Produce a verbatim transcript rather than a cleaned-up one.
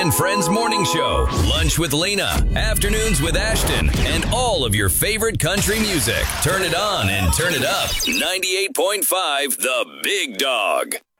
and Friends morning show, lunch with Lena, afternoons with Ashton, and all of your favorite country music. Turn it on and turn it up. ninety-eight point five The Big Dog.